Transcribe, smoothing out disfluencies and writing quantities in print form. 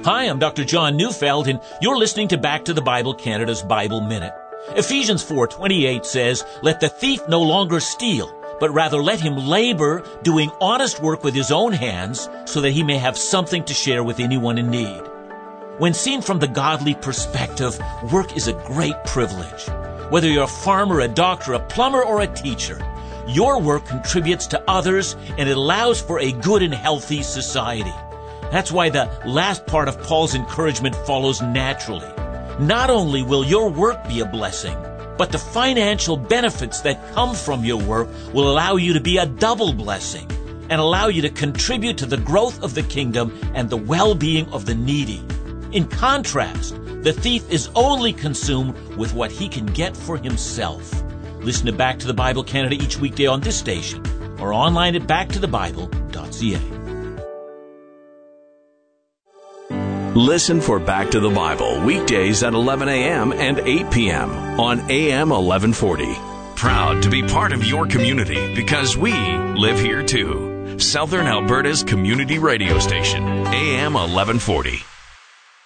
Hi, I'm Dr. John Neufeld, and you're listening to Back to the Bible Canada's Bible Minute. Ephesians 4:28 says, "Let the thief no longer steal, but rather let him labor, doing honest work with his own hands, so that he may have something to share with anyone in need." When seen from the godly perspective, work is a great privilege. Whether you're a farmer, a doctor, a plumber, or a teacher, your work contributes to others, and it allows for a good and healthy society. That's why the last part of Paul's encouragement follows naturally. Not only will your work be a blessing, but the financial benefits that come from your work will allow you to be a double blessing and allow you to contribute to the growth of the kingdom and the well-being of the needy. In contrast, the thief is only consumed with what he can get for himself. Listen to Back to the Bible Canada each weekday on this station or online at backtothebible.ca. Listen for Back to the Bible weekdays at 11 a.m. and 8 p.m. on AM 1140. Proud to be part of your community because we live here too. Southern Alberta's community radio station, AM 1140.